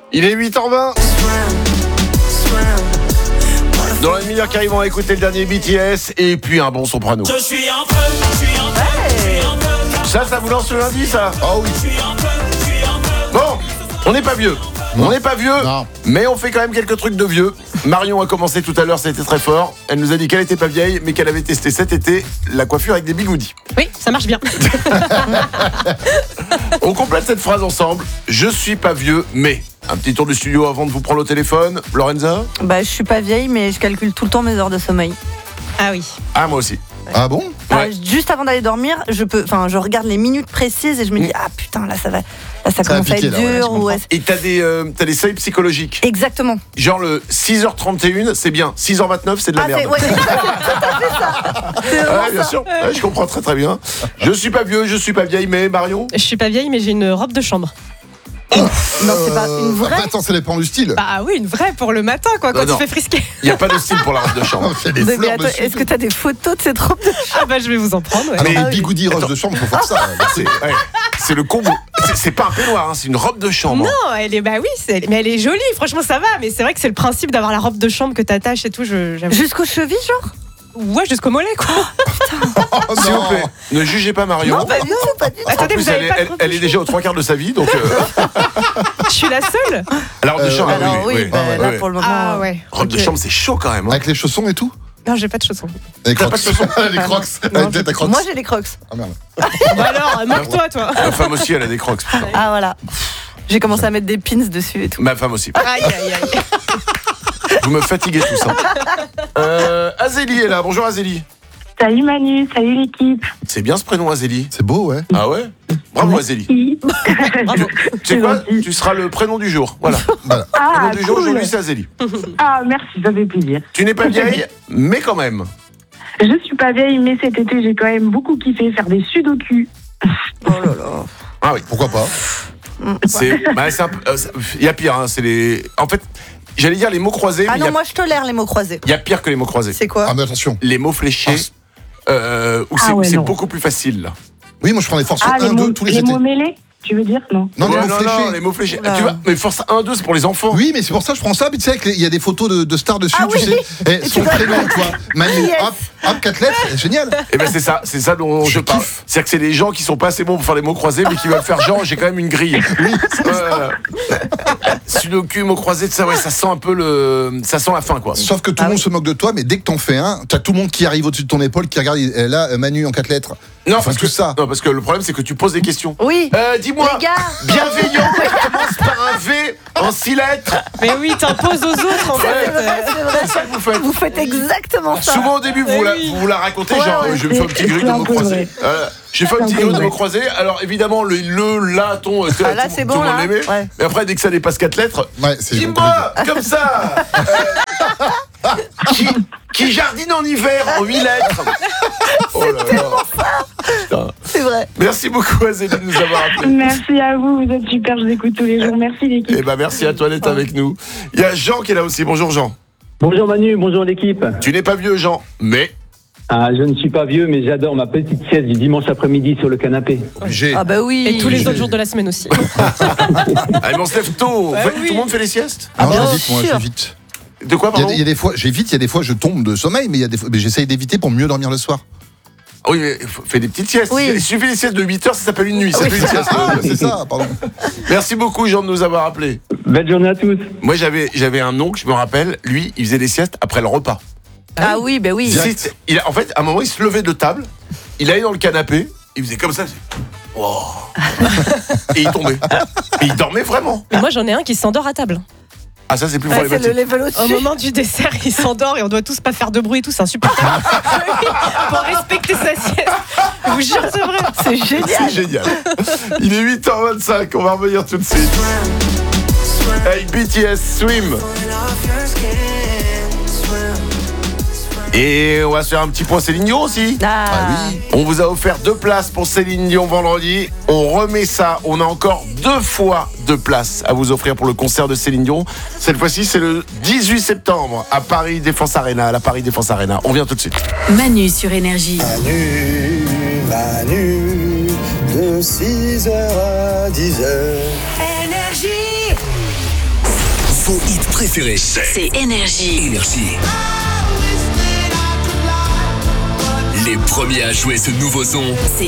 Il est 8h20. Dans la demi-heure qui arrive, on va écouter le dernier BTS et puis un bon soprano. Je suis en feu, je suis en feu, je suis en feu. Ça vous lance le lundi, ça? Oh oui. Je suis en feu, je suis en feu. Bon, on n'est pas vieux. Non. On n'est pas vieux, Non. mais on fait quand même quelques trucs de vieux. Marion a commencé tout à l'heure, ça a été très fort. Elle nous a dit qu'elle était pas vieille, mais qu'elle avait testé cet été la coiffure avec des bigoudis. Oui, ça marche bien. On complète cette phrase ensemble. Je suis pas vieux, mais... Un petit tour du studio avant de vous prendre au téléphone. Lorenza? Bah, je suis pas vieille, mais je calcule tout le temps mes heures de sommeil. Ah oui. Ah, moi aussi. Ah bon? Ouais. Juste avant d'aller dormir, je regarde les minutes précises et je me dis, ah putain, là ça commence à piqué, être là, ouais, dur. je comprends. Et t'as des seuils psychologiques. Exactement. Genre le 6h31, c'est bien. 6h29, c'est de la merde. C'est tout à fait ça. C'est vraiment Ouais, bien ça. sûr. Ouais, je comprends très très bien. Je suis pas vieux, je suis pas vieille, mais Marion? Je suis pas vieille, mais j'ai une robe de chambre. Non, c'est pas une vraie. Après, attends, ça dépend du style. Bah oui, une vraie pour le matin, quoi, quand Non. tu fais frisquer. Il n'y a pas de style pour la robe de chambre. Il y a des Mais fleurs attends, dessus. est-ce que t'as des photos de cette robe de Ah bah je vais vous en prendre, ouais. Ah non, Mais- mais bigoudi rose de chambre, faut faire ça. C'est le combo. C'est pas un peignoir, hein, c'est une robe de chambre. Non, elle est, bah oui, mais elle est jolie, franchement ça va, mais c'est vrai que c'est le principe d'avoir la robe de chambre que t'attaches et tout, j'avoue. Jusqu'aux chevilles, genre? Ouais, jusqu'au mollet, quoi. Oh S'il vous non. plaît, ne jugez pas Marion. Non, pas du tout, pas du tout. En Attendez, plus, vous avez pas de robe de elle est déjà aux 3/4 de sa vie, donc. Je suis la seule. La robe de chambre, Alors oui, bah, ouais, là ouais. pour le moment. Ah ouais. Robe de ok. chambre, c'est chaud quand même. Hein. Avec les chaussons et tout? Non, j'ai pas de chaussons. Les T'as crocs. pas de chaussons? Les crocs. Non, Avec ta crocs. Moi j'ai les crocs. Ah merde. Bah alors, moque-toi, toi. Ma femme aussi, elle a des crocs. putain. Ah voilà. J'ai commencé à mettre des pins dessus et tout. Ma femme aussi. Aïe, aïe, aïe. Vous me fatiguez tout ça. Azélie est là. Bonjour Azélie. Salut Manu, salut l'équipe. C'est bien ce prénom Azélie. C'est beau, ouais. Ah ouais? Bravo Azélie. Bravo. Tu sais quoi? Tu seras le prénom du jour. Voilà. Le Ah, prénom du jour cool. aujourd'hui, c'est Azélie. Ah, merci, ça fait plaisir. Tu n'es pas vieille, mais quand même. Je suis pas vieille, mais cet été, j'ai quand même beaucoup kiffé faire des sudoku. Oh là là. Ah oui. Pourquoi pas? C'est un peu. Il y a pire. Hein, c'est les. En fait, j'allais dire les mots croisés, Ah mais non, moi je tolère les mots croisés. il y a pire que les mots croisés. C'est quoi? Ah mais attention. Les mots fléchés. Où Ah ouais, c'est non. beaucoup plus facile là. Oui, moi je prends les forces Ah, 1, 2 tous les les étés. mots mêlés, tu veux dire? Non. Non, Ouais, les mots non, fléchés. les mots fléchés. Oula. Tu vois, mais force 1, 2, c'est pour les enfants. Oui, mais c'est pour ça que je prends ça. Mais tu sais, il y a des photos de stars dessus, Ah tu oui. sais. Et son vois- prénom, tu vois. Manu, Yes. hop, 4 lettres, c'est génial. Et ben c'est ça dont je parle. C'est-à-dire que c'est des gens qui sont pas assez bons pour faire les mots croisés, mais qui veulent faire genre j'ai quand même une grille. Oui, Sudoku, mots croisés, ça ouais, ça sent un peu ça sent la fin quoi. Sauf que tout Ah le monde oui. se moque de toi, mais dès que t'en fais un, t'as tout le monde qui arrive au-dessus de ton épaule, qui regarde, là, Manu en 4 lettres. Non, Enfin, parce tout que ça. Non, parce que le problème c'est que tu poses des questions. Oui. Dis-moi, Les gars. bienveillant qui commence par un V en 6 lettres. Mais oui, t'imposes aux autres, en C'est fait. vrai, c'est C'est vrai. ça que vous faites. Vous faites exactement ça. Souvent au début, vous la racontez, Ouais, genre ouais, je vais faire un petit grille de c'est mots un peu croisés. vrai. J'ai fait un C'est petit un peu grille de vrai. mots croisés. Alors évidemment, la, ton, Ah, là, tout c'est le bon, monde là. l'aimait. Ouais. Mais après, dès que ça dépasse 4 lettres, Ouais, c'est dis-moi, comme ça qui jardine en hiver en 8 lettres. Oh là là. Putain. C'est vrai. Merci beaucoup Azélie de nous avoir appelés. Merci à vous, vous êtes super, je vous écoute tous les jours. Merci l'équipe. Eh ben merci à toi d'être avec nous. Il y a Jean qui est là aussi. Bonjour Jean. Bonjour Manu, bonjour l'équipe. Tu n'es pas vieux Jean, mais Ah, je ne suis pas vieux, mais j'adore ma petite sieste du dimanche après-midi sur le canapé. obligé. Ah bah oui. Et tous les autres jours de la semaine aussi. allez, on se lève tôt. Bah Tout oui. le monde fait les siestes? Non, bien j'évite, moi, sûr. j'évite. De quoi pardon? Il y a des fois, j'évite, il y a des fois, je tombe de sommeil, mais il y a des fois, mais j'essaye d'éviter pour mieux dormir le soir. Oui, mais fais des petites siestes. Oui. Il suffit des siestes de 8 heures, ça s'appelle une nuit. C'est Oui, plus une sieste. Ah, c'est ça, pardon. Merci beaucoup Jean de nous avoir appelés. Belle journée à tous. Moi j'avais un oncle, je me rappelle, lui, il faisait des siestes après le repas. Ah oui, bah oui. Direct. En fait, à un moment, il se levait de table, il allait dans le canapé, il faisait comme ça. Il faisait, wow. Et il tombait. Et il dormait vraiment. Mais moi, j'en ai un qui s'endort à table. Ah ça c'est plus Ouais, c'est le problématique. level Au au-dessus. moment du dessert, il s'endort et on doit tous pas faire de bruit et tout, c'est insupportable. Pour respecter sa sieste. Je vous jure, c'est vrai. C'est génial. C'est génial. Il est 8h25, on va revenir tout de suite. Avec BTS Swim. Et on va se faire un petit point Céline Dion aussi. Ah, Ah oui. On vous a offert 2 places pour Céline Dion vendredi. On remet ça. On a encore 2 fois 2 places à vous offrir pour le concert de Céline Dion. Cette fois-ci, c'est le 18 septembre à Paris Défense Arena, à la Paris Défense Arena. On vient tout de suite. Manu sur Énergie. Manu, de 6h à 10h. ton hit préféré. C'est Énergie. Énergie. Les premiers à jouer ce nouveau son. C'est